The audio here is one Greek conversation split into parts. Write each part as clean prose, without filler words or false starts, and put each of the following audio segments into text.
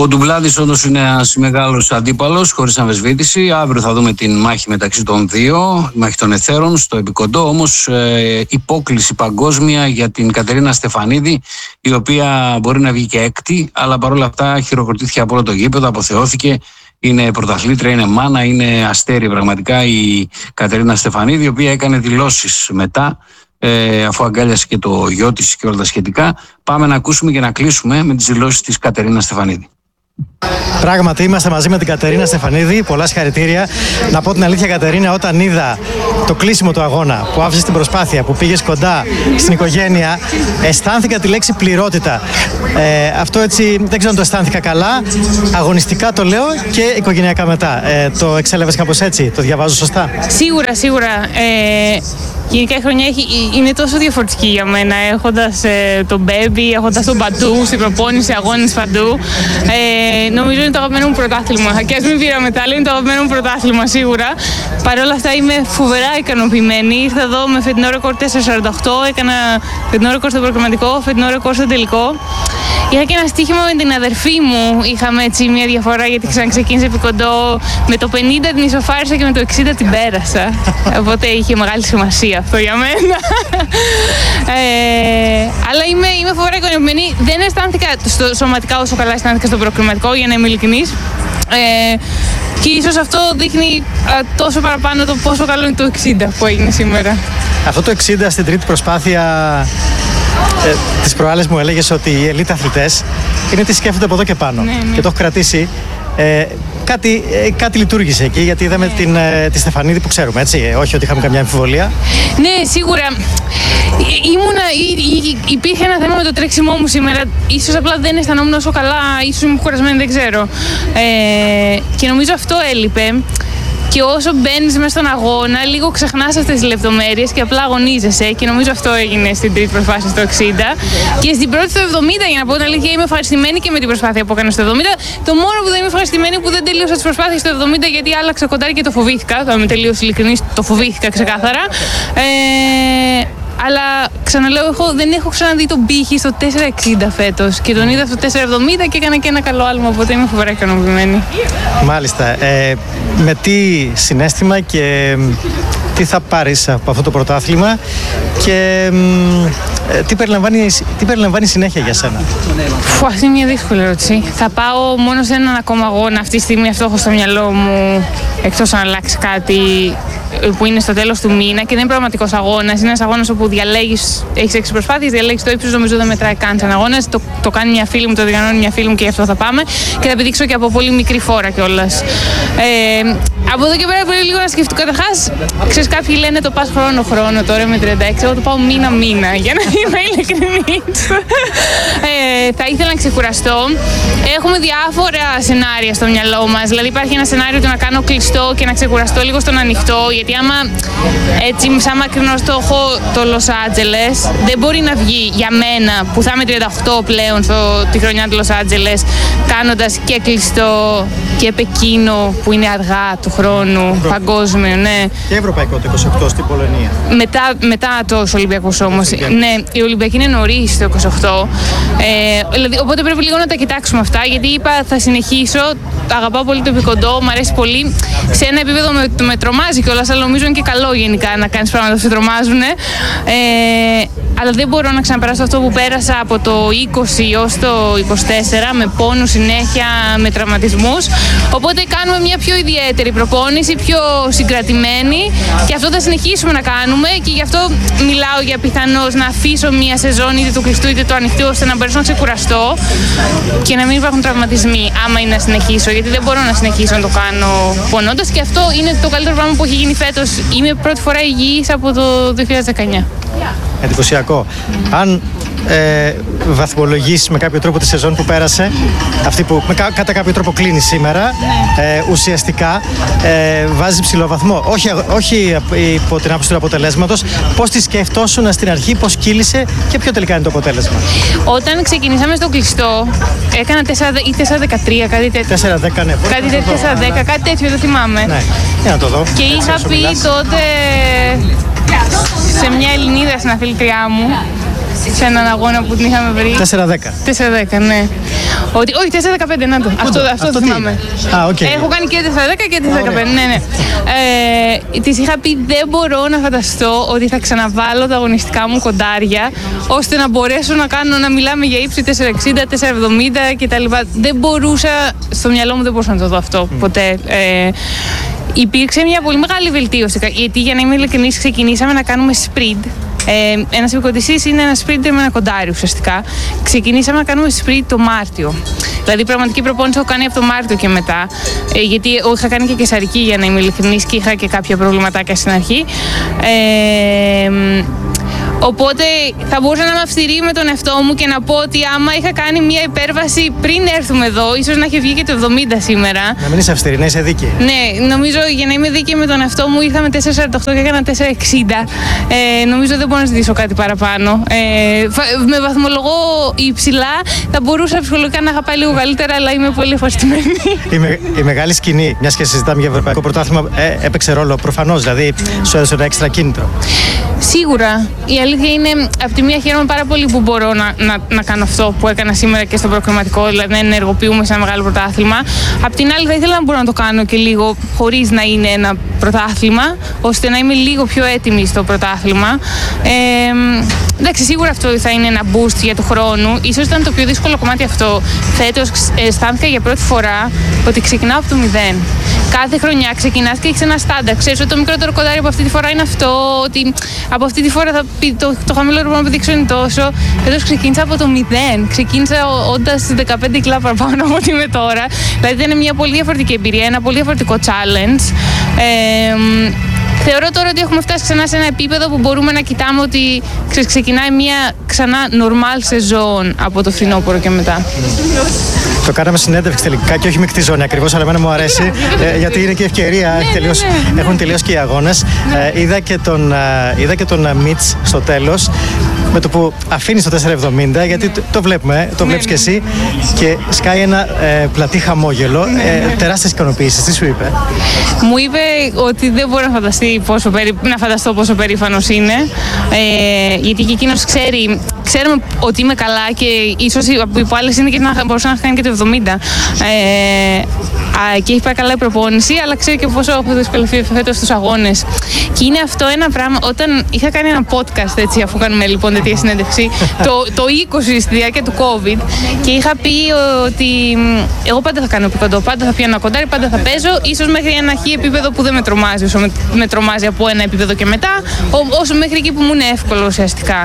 Ο Ντουμπλάδης όντως είναι ένας μεγάλος αντίπαλος, χωρίς αμφισβήτηση. Αύριο θα δούμε την μάχη μεταξύ των δύο, η μάχη των εθέρων στο επικοντό. Όμως υπόκληση παγκόσμια για την Κατερίνα Στεφανίδη, η οποία μπορεί να βγει και έκτη, αλλά παρόλα αυτά χειροκροτήθηκε από όλο το γήπεδο, αποθεώθηκε. Είναι πρωταθλήτρια, είναι μάνα, είναι αστέρι πραγματικά η Κατερίνα Στεφανίδη, η οποία έκανε δηλώσεις μετά, αφού αγκάλιασε και το γιο της και όλα τα σχετικά. Πάμε να ακούσουμε και να κλείσουμε με τις δηλώσεις της Κατερίνα Στεφανίδη. Πράγματι, είμαστε μαζί με την Κατερίνα Στεφανίδη. Πολλά συγχαρητήρια. Να πω την αλήθεια, Κατερίνα, όταν είδα το κλείσιμο του αγώνα, που άφησες την προσπάθεια, που πήγες κοντά στην οικογένεια, αισθάνθηκα τη λέξη πληρότητα. Αυτό έτσι δεν ξέρω αν το αισθάνθηκα καλά. Αγωνιστικά το λέω και οικογενειακά μετά. Το εξέλαβες κάπως έτσι, το διαβάζω σωστά? Σίγουρα. Γενικά η χρονιά είναι τόσο διαφορετική για μένα, έχοντας τον Μπέμπι, έχοντας τον παντού, στην προπόνηση, αγώνες παντού. Νομίζω είναι το αγαπημένο μου πρωτάθλημα. Και ας μην πήρα μετάλλιο, είναι το αγαπημένο μου πρωτάθλημα σίγουρα. Παρ' όλα αυτά είμαι φοβερά ικανοποιημένη. Ήρθα εδώ με φετινό ρεκόρ 4.48, έκανα φετινό ρεκόρ στο προκριματικό, φετινό ρεκόρ στο τελικό. Είχα και ένα στοίχημα με την αδερφή μου. Είχαμε έτσι μια διαφορά γιατί ξαναξεκίνησε επί κοντό. Με το 50 την ισοφάρισα και με το 60 την πέρασα. Οπότε είχε μεγάλη σημασία αυτό για μένα. Αλλά είμαι φοβερά ικανοποιημένη. Δεν αισθάνθηκα σωματικά όσο καλά αισθάνθηκα στο προκριματικό, για να είμαι ειλικρινής. Και ίσως αυτό δείχνει τόσο παραπάνω το πόσο καλό είναι το 60 που έγινε σήμερα. Αυτό το 60 στην τρίτη προσπάθεια, τις προάλλες μου έλεγες ότι οι ελίτ αθλητές είναι τι σκέφτονται από εδώ και πάνω. Ναι. Και το έχω κρατήσει. Κάτι λειτουργήσε εκεί, γιατί είδαμε τη Στεφανίδη που ξέρουμε, έτσι, όχι ότι είχαμε καμιά αμφιβολία. Ναι, σίγουρα. Υπήρχε ένα θέμα με το τρέξιμό μου σήμερα. Ίσως απλά δεν αισθανόμουν όσο καλά, ίσως ήμουν κουρασμένη, δεν ξέρω. Και νομίζω αυτό έλειπε. Και όσο μπαίνεις μέσα στον αγώνα, λίγο ξεχνάς αυτές τις λεπτομέρειες και απλά αγωνίζεσαι. Και νομίζω αυτό έγινε στην τρίτη προσπάθεια στο 60. Και στην πρώτη στο 70, για να πω την αλήθεια, είμαι ευχαριστημένη και με την προσπάθεια που έκανα στο 70. Το μόνο που δεν είμαι ευχαριστημένη που δεν τελείωσα τις προσπάθειες στο 70, γιατί άλλαξα κοντάρι και το φοβήθηκα. Θα είμαι τελείως ειλικρινής, το φοβήθηκα ξεκάθαρα. Αλλά ξαναλέω, δεν έχω ξαναδεί τον πύχη στο 4.60 φέτος και τον είδα στο 4.70 και έκανα και ένα καλό άλμα, οπότε είμαι φοβερά ικανοποιημένη. Μάλιστα. Με τι συναίσθημα και τι θα πάρεις από αυτό το πρωτάθλημα και τι περιλαμβάνει συνέχεια για σένα? Αυτή είναι μια δύσκολη ερώτηση. Θα πάω μόνο σε έναν ακόμα αγώνα αυτή τη στιγμή, αυτό έχω στο μυαλό μου, εκτός αν αλλάξει κάτι, που είναι στο τέλος του μήνα και δεν είναι πραγματικός αγώνας. Είναι ένας αγώνας όπου έχεις 6 προσπάθειες, διαλέγεις το ύψος, νομίζω δεν μετράει καν σαν αγώνας. Το κάνει μια φίλη μου, το διοργανώνει μια φίλη μου και γι' αυτό θα πάμε. Και θα επιδείξω και από πολύ μικρή φόρα κιόλας. Από εδώ και πέρα πολύ λίγο να σκεφτώ. Καταρχάς, ξέρεις, κάποιοι λένε το πας χρόνο τώρα με 36. Εγώ το πάω μήνα-μήνα, για να είμαι ειλικρινής. Θα ήθελα να ξεκουραστώ. Έχουμε διάφορα σενάρια στο μυαλό μας. Δηλαδή, υπάρχει ένα σενάριο του να κάνω κλειστό και να ξεκουραστώ λίγο στον ανοιχτό. Γιατί άμα έτσι, σαν μακρινό στόχο το Λος Άντζελες, δεν μπορεί να βγει για μένα που θα είμαι 38 πλέον τη χρονιά του Λος Άντζελες, κάνοντας και κλειστό και Πεκίνο που είναι αργά του χρόνου, παγκόσμιο, ναι. Και ευρωπαϊκό το 28 στην Πολωνία. Μετά τους Ολυμπιακούς όμως. Ναι, η Ολυμπιακή είναι νωρίς το 28. Δηλαδή, οπότε πρέπει λίγο να τα κοιτάξουμε αυτά, γιατί είπα θα συνεχίσω. Αγαπάω πολύ το επικοντό, μου αρέσει πολύ. Σε ένα επίπεδο με τρομάζει κιόλας, αλλά νομίζω είναι και καλό γενικά να κάνεις πράγματα που σε τρομάζουν. Αλλά δεν μπορώ να ξαναπεράσω αυτό που πέρασα από το 20 ως το 24, με πόνους συνέχεια, με τραυματισμούς. Οπότε κάνουμε μια πιο ιδιαίτερη προπόνηση, πιο συγκρατημένη και αυτό θα συνεχίσουμε να κάνουμε και γι' αυτό μιλάω για πιθανώς να αφήσω μια σεζόν είτε του κλειστού είτε του ανοιχτού, ώστε να μπορέσω να ξεκουραστώ και να μην υπάρχουν τραυματισμοί άμα είναι να συνεχίσω, γιατί δεν μπορώ να συνεχίσω να το κάνω πονώντας και αυτό είναι το καλύτερο πράγμα που έχει γίνει φέτος. Είμαι πρώτη φορά υγιής από το 2019. Εντυπωσιακό. Αν βαθμολογήσεις με κάποιο τρόπο τη σεζόν που πέρασε, αυτή που κατά κάποιο τρόπο κλείνει σήμερα, ουσιαστικά βάζει ψηλό βαθμό. Όχι υπό την άποψη του αποτελέσματος. Πώς τη σκεφτόσουν στην αρχή, πώς κύλησε και ποιο τελικά είναι το αποτέλεσμα? Όταν ξεκινήσαμε στο κλειστό, έκανα 4-13, κάτι τέτοιο. 4-10, ναι. Κάτι τέτοιο, 4-10, κάτι τέτοιο, δεν θυμάμαι. Ναι, για να το δω. Και είχα πει τότε σε μια Ελληνίδα συναφιλητριά μου σε έναν αγώνα που την είχαμε βρει. 4-10. 4-10, ναι. Όχι, 4-15, να το. Αυτό το θυμάμαι. Έχω κάνει και 4-10 και 4-15, ναι. Της είχα πει δεν μπορώ να φανταστώ ότι θα ξαναβάλω τα αγωνιστικά μου κοντάρια ώστε να μπορέσω να μιλάμε για ύψη 4,60, 4,70 κτλ. Δεν μπορούσα, στο μυαλό μου δεν μπορούσα να το δω αυτό ποτέ. Υπήρξε μια πολύ μεγάλη βελτίωση, γιατί για να είμαι ειλικρινής ξεκινήσαμε να κάνουμε sprint. Ένας επικοντιστής είναι ένα sprinter με ένα κοντάρι ουσιαστικά. Ξεκινήσαμε να κάνουμε sprint το Μάρτιο. Δηλαδή πραγματική προπόνηση έχω κάνει από το Μάρτιο και μετά. Γιατί είχα κάνει και κεσαρική για να είμαι ειλικρινής και είχα και κάποια προβληματάκια στην αρχή. Οπότε θα μπορούσα να είμαι αυστηρή με τον εαυτό μου και να πω ότι άμα είχα κάνει μια υπέρβαση πριν έρθουμε εδώ, ίσως να είχε βγει και το 70 σήμερα. Να μην είσαι αυστηρή, να είσαι δίκαιη. Ναι, νομίζω για να είμαι δίκαιη με τον εαυτό μου ήρθα με 4,48 και έκανα 4,60. Νομίζω δεν μπορώ να ζητήσω κάτι παραπάνω. Με βαθμολογώ υψηλά, θα μπορούσα ψυχολογικά να είχα πάει λίγο καλύτερα, αλλά είμαι πολύ ευχαριστημένη. Η μεγάλη σκηνή, μιας και συζητάμε για ευρωπαϊκό πρωτάθλημα, έπαιξε ρόλο προφανώς, δηλαδή σου έδωσε ένα έξτρα κίνητρο. Σίγουρα. Η αλήθεια είναι, από τη μία χαίρομαι πάρα πολύ που μπορώ να κάνω αυτό που έκανα σήμερα και στο προκριματικό, δηλαδή να ενεργοποιούμε σε ένα μεγάλο πρωτάθλημα. Απ' την άλλη, θα ήθελα να μπορώ να το κάνω και λίγο χωρίς να είναι ένα πρωτάθλημα, ώστε να είμαι λίγο πιο έτοιμη στο πρωτάθλημα. Εντάξει, σίγουρα αυτό θα είναι ένα boost για του χρόνου. Ίσως ήταν το πιο δύσκολο κομμάτι αυτό. Φέτος αισθάνθηκα για πρώτη φορά ότι ξεκινάω από το 0. Κάθε χρονιά ξεκινάς και έχεις ένα στάνταρ. Ξέρεις ότι το μικρότερο κοντάρι από αυτή τη φορά είναι αυτό, ότι από αυτή τη φορά θα πει το χαμηλότερο που μπορώ να πηδήξω είναι τόσο. Φέτος ξεκίνησα από το 0. Ξεκίνησα όντας 15 κιλά παραπάνω από ό,τι είμαι τώρα. Δηλαδή ήταν μια πολύ διαφορετική εμπειρία, ένα πολύ διαφορετικό challenge. Θεωρώ τώρα ότι έχουμε φτάσει ξανά σε ένα επίπεδο που μπορούμε να κοιτάμε ότι ξεκινάει μια ξανά normal σεζόν από το φθινόπωρο και μετά. Το κάναμε συνέντευξη τελικά και όχι μεικτή ζώνη ακριβώς, αλλά εμένα μου αρέσει γιατί είναι και ευκαιρία. Έχουν τελειώσει και οι αγώνες. Είδα και τον Μίτς στο τέλος. Με το που αφήνει το 4,70, γιατί το βλέπουμε, το βλέπεις και εσύ, και σκάει ένα πλατή χαμόγελο, τεράστιες ικανοποίησεις. Τι σου είπε? Μου είπε ότι δεν μπορεί να φανταστώ πόσο περήφανος είναι, γιατί και εκείνος ξέρουμε ότι είμαι καλά και ίσως από άλλες είναι και να μπορούσε να κάνει και το 70. Και έχει πάει καλά η προπόνηση, αλλά ξέρει και πόσο έχω δυσκολευτεί φέτος στους αγώνες. Και είναι αυτό ένα πράγμα. Όταν είχα κάνει ένα podcast, έτσι, αφού κάνουμε λοιπόν τέτοια συνέντευξη, το 20 στη διάρκεια του COVID, και είχα πει ότι εγώ πάντα θα κάνω επικοντό, πάντα θα πιάνω κοντάρι, πάντα θα παίζω, ίσως μέχρι ένα χι επίπεδο που δεν με τρομάζει, όσο με τρομάζει από ένα επίπεδο και μετά, όσο μέχρι εκεί που μου είναι εύκολο ουσιαστικά.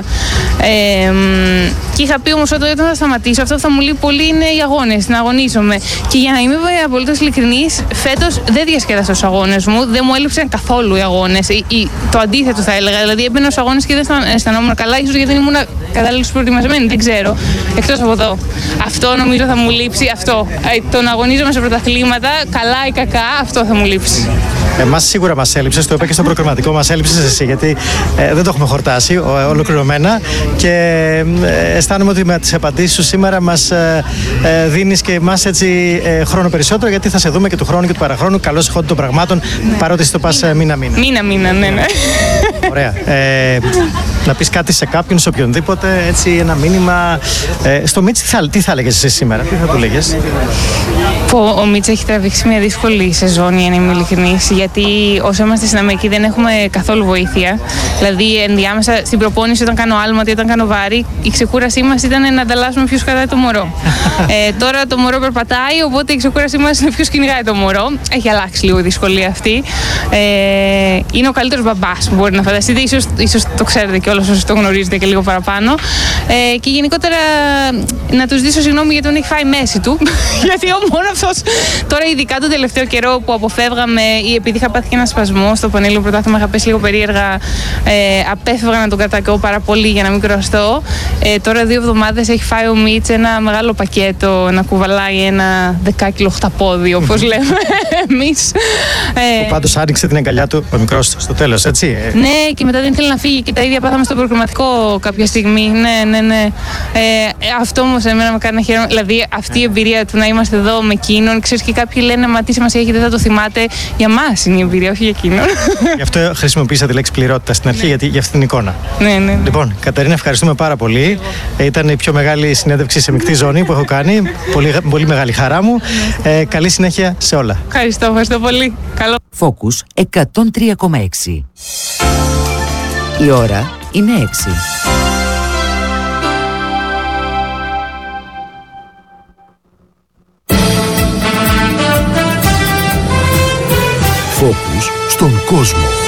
Και είχα πει όμως ότι όταν θα σταματήσω, αυτό που θα μου λείπει πολύ είναι οι αγώνες, να αγωνίζομαι. Και για να είμαι απολύτως ειλικρινής, φέτος δεν διασκέδασα στους αγώνες μου, δεν μου έλειψαν καθόλου οι αγώνες. Το αντίθετο θα έλεγα. Δηλαδή έμπαινα στους αγώνες και δεν αισθανόμουν καλά, ίσως γιατί δεν ήμουν κατάλληλος προετοιμασμένη, δεν ξέρω. Εκτός από εδώ. Αυτό νομίζω θα μου λείψει. Αυτό. Το να αγωνίζομαι σε πρωταθλήματα, καλά ή κακά, αυτό θα μου λείψει. Εμάς σίγουρα μας έλειψε, το είπα και στο προκριματικό, μας έλειψες εσύ, γιατί δεν το έχουμε χορτάσει ολοκληρωμένα και αισθάνομαι ότι με τις απαντήσεις σου σήμερα μας δίνεις και εμάς έτσι χρόνο περισσότερο, γιατί θα σε δούμε και του χρόνου και του παραχρόνου καλώς χόντου των πραγμάτων, παρότι εσύ το πας μήνα-μήνα. Μήνα-μήνα, ναι. Ωραία. Να πεις κάτι σε κάποιον, σε οποιονδήποτε, έτσι ένα μήνυμα. Στο Μίτς τι θα έλεγες εσύ σήμερα, τι θα του λέγες? Ο Μίτς έχει τραβήξει μια δύσκολη σεζόν, για να είμαι ειλικρινής, γιατί όσο είμαστε στην Αμερική δεν έχουμε καθόλου βοήθεια. Δηλαδή, ενδιάμεσα στην προπόνηση, όταν κάνω άλματι, όταν κάνω βάρη, η ξεκούρασή μας ήταν να ανταλλάσσουμε ποιος κρατάει το μωρό. Τώρα το μωρό περπατάει, οπότε η ξεκούρασή μας είναι ποιος κυνηγάει το μωρό. Έχει αλλάξει λίγο η δυσκολία αυτή. Είναι ο καλύτερος μπαμπάς που μπορεί να φανταστείτε, ίσως το ξέρετε κιόλας όσοι το γνωρίζετε και λίγο παραπάνω. Και γενικότερα να τους ζητήσω συγγνώμη γιατί τον έχει φάει μέση του. Γιατί μόνο αυτός, τώρα ειδικά τον τελευταίο καιρό που αποφεύγαμε, ή επειδή είχα πάθει και ένα σπασμό στο πανελλήνιο πρωτάθλημα, είχα πέσει λίγο περίεργα, απέφευγα να τον κρατάω πάρα πολύ για να μην κουραστώ. Τώρα 2 εβδομάδες έχει φάει ο Μίτς ένα μεγάλο πακέτο, να κουβαλάει ένα 10 χταπόδι, όπως λέμε εμείς. Πάντως άνοιξε την αγκαλιά του ο μικρός στο τέλος, έτσι. Ναι, και μετά δεν ήθελε να φύγει και τα ίδια πάθαμε στο προκριματικό κάποια στιγμή. Ναι. Αυτό όμως εμένα με κάνει να χαίρομαι. Δηλαδή αυτή η εμπειρία του να είμαστε εδώ με εκείνον, ξέρεις, και κάποιοι λένε μα τι σημασία έχει, δεν θα το θυμάται. Για μας μας είναι η εμπειρία, όχι για εκείνον. Γι' αυτό χρησιμοποίησα τη λέξη πληρότητα στην αρχή, γιατί για αυτή την εικόνα. Ναι. Λοιπόν, Κατερίνα, ευχαριστούμε πάρα πολύ. Ήταν η πιο μεγάλη συνέντευξη σε μεικτή ζώνη που έχω κάνει. Πολύ μεγάλη χαρά μου. Καλή συνέχεια σε όλα. Ευχαριστώ πολύ. Καλό. Focus 103,6. Η ώρα είναι 6. Focus στον κόσμο.